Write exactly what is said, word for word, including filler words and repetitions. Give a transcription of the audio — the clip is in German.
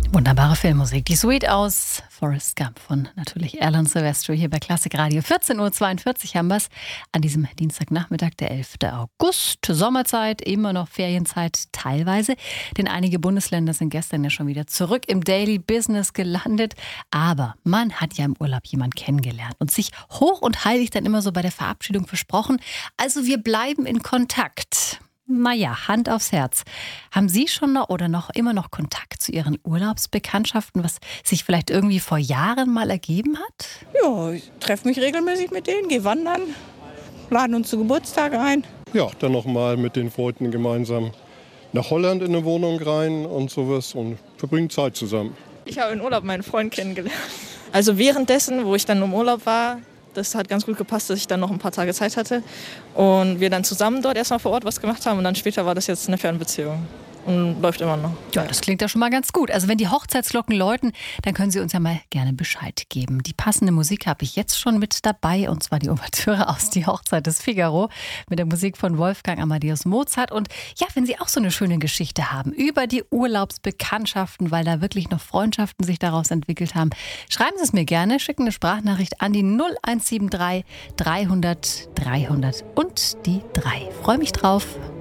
Wunderbare Filmmusik. Die Suite aus Forrest Gump von natürlich Alan Silvestri hier bei Klassik Radio. vierzehn Uhr zweiundvierzig haben wir es an diesem Dienstagnachmittag, der elften August. Sommerzeit, immer noch Ferienzeit teilweise, denn einige Bundesländer sind gestern ja schon wieder zurück im Daily Business gelandet. Aber man hat ja im Urlaub jemanden kennengelernt und sich hoch und heilig dann immer so bei der Verabschiedung versprochen. Also wir bleiben in Kontakt. Naja, Hand aufs Herz. Haben Sie schon noch oder noch immer noch Kontakt zu Ihren Urlaubsbekanntschaften, was sich vielleicht irgendwie vor Jahren mal ergeben hat? Ja, ich treffe mich regelmäßig mit denen, gehe wandern, laden uns zu Geburtstag ein. Ja, dann nochmal mit den Freunden gemeinsam nach Holland in eine Wohnung rein und sowas und verbringen Zeit zusammen. Ich habe in Urlaub meinen Freund kennengelernt. Also währenddessen, wo ich dann im Urlaub war, das hat ganz gut gepasst, dass ich dann noch ein paar Tage Zeit hatte und wir dann zusammen dort erstmal vor Ort was gemacht haben und dann später war das jetzt eine Fernbeziehung und läuft immer noch. Ja, das klingt ja schon mal ganz gut. Also wenn die Hochzeitsglocken läuten, dann können Sie uns ja mal gerne Bescheid geben. Die passende Musik habe ich jetzt schon mit dabei und zwar die Ouvertüre aus Die Hochzeit des Figaro mit der Musik von Wolfgang Amadeus Mozart. Und ja, wenn Sie auch so eine schöne Geschichte haben über die Urlaubsbekanntschaften, weil da wirklich noch Freundschaften sich daraus entwickelt haben, schreiben Sie es mir gerne, schicken eine Sprachnachricht an die null eins sieben drei dreihundert dreihundert und die drei. Freue mich drauf.